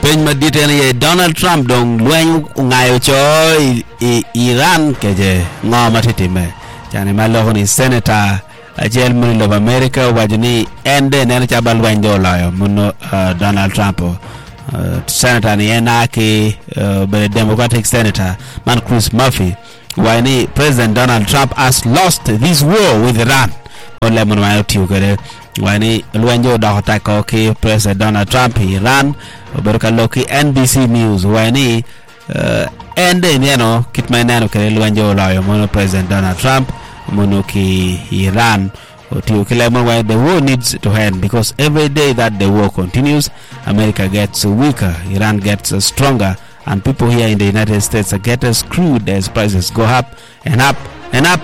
Pen maditene Donald Trump dong lwen ngayo cho Iran keje ngoma titime chane malo ni senator ajel mun of America wajini ende nene chabal wanjo layo mun Donald Trump senator ni enaki Democratic senator man Chris Murphy wani President Donald Trump has lost this war with Iran ole mun mayo tiukere wani lwenjo dakota ko ki President Donald Trump Iran oberka loki NBC News wani ende neno kitmaneno kele lwenjo layo mun President Donald Trump mun ki Iran why the war needs to end, because every day that the war continues, America gets weaker, Iran gets stronger, and people here in the United States get screwed as prices go up and up and up.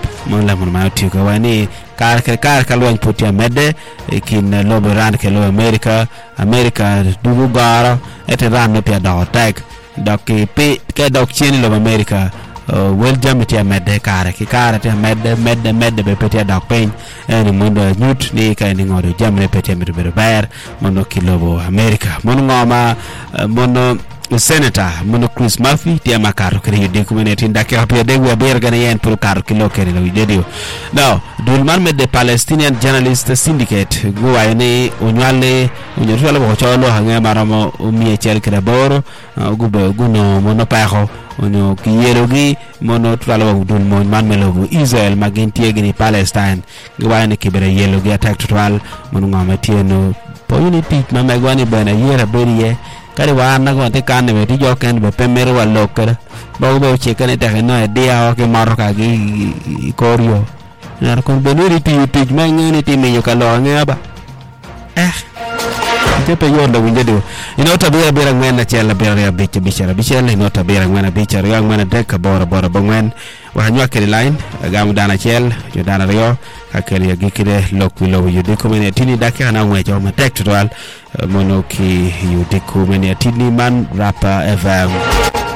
Kalwan putia mede kin lobo Iran ke lo America dugu gara et Iran no pia da attack doki pe ke dok chini lo America wel jamitia mede kare ki kare te mede be petia dak pen en mundo nyut ni ka ni ngoro jamre petia mi be ber mono kilobo America mono ngoma mono senator mono Chris Murphy tia makaro kere yudi community ndake hapia dewe ber gana yen pul karo kilo kere lo video now dulman med the Palestinian Journalist Syndicate guwa ni unywale bo cholo hange maramo umie chel kere boro gube guno mono paho onyo kiyerogi mono twalo dul mon man melogo Israel magintie gini Palestine guwa ni kibere yelogi attack twal mono ngama tieno po unity mamegwani bana yera beriye kare wana ko te kan be ti joken be pemero wa lokere ba go che kan te no dia o ke maro ka gi korio nar kon benuri ti mangeni ti me yo kalo ngaba te pe yo ndo winjedo inota bera ngwen na chela bera bichara inota bera ngwen bichara yang ngwen deka bora bongwen wa nywa kele line gamu dana chel yo dana rio ka kele gikire lokilo yo de komene tini dake na ngwe jo ma tek total mono ki yo de komene tini man rapper FM